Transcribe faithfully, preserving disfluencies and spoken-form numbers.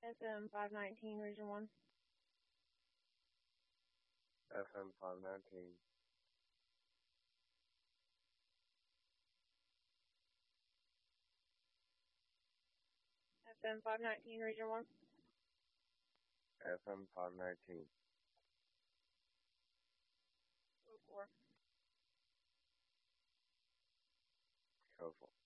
F M five nineteen, Region one. F M five nineteen. F M five nineteen, Region one. F M five nineteen. four. Careful.